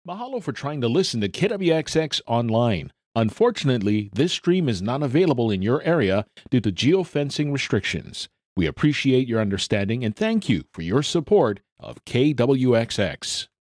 Mahalo for trying to listen to KWXX online. Unfortunately, this stream is not available in your area due to geofencing restrictions. We appreciate your understanding and thank you for your support of KWXX.